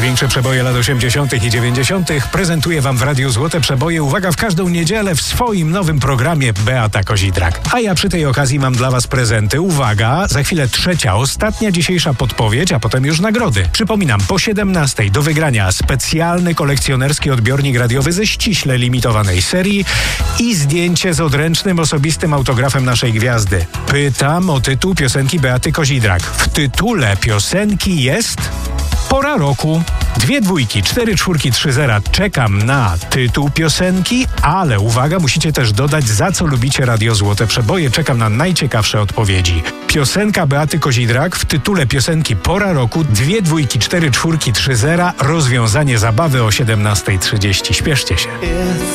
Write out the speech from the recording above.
Największe przeboje lat 80. i 90. prezentuje wam w Radiu Złote Przeboje. Uwaga, w każdą niedzielę w swoim nowym programie Beata Kozidrak. A ja przy tej okazji mam dla was prezenty. Uwaga, za chwilę trzecia, ostatnia dzisiejsza podpowiedź, a potem już nagrody. Przypominam, po 17 do wygrania specjalny kolekcjonerski odbiornik radiowy ze ściśle limitowanej serii i zdjęcie z odręcznym osobistym autografem naszej gwiazdy. Pytam o tytuł piosenki Beaty Kozidrak. W tytule piosenki jest Pora roku. 2 dwójki, 4 czwórki, 3 zera. Czekam na tytuł piosenki, ale uwaga, musicie też dodać, za co lubicie Radio Złote Przeboje. Czekam na najciekawsze odpowiedzi. Piosenka Beaty Kozidrak, w tytule piosenki Pora roku, 2 dwójki, 4 czwórki, 3 zera. Rozwiązanie zabawy o 17:30. Śpieszcie się.